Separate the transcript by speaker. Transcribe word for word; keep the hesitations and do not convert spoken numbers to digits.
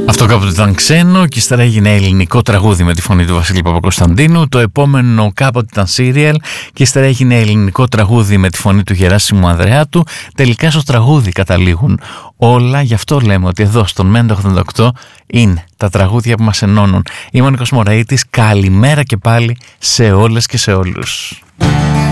Speaker 1: Αυτό κάποτε ήταν ξένο και ύστερα έγινε ελληνικό τραγούδι με τη φωνή του Βασίλη Παπακοσταντίνου. Το επόμενο κάποτε ήταν σύριαλ και ύστερα έγινε ελληνικό τραγούδι με τη φωνή του Γεράσιμου Ανδρεάτου. Τελικά στο τραγούδι καταλήγουν όλα, γι' αυτό λέμε ότι εδώ στον Μέντα ογδόντα οκτώ είναι τα τραγούδια που μας ενώνουν. Είμαι ο Νίκος Μωραΐτης, καλημέρα και πάλι σε όλες και σε όλους.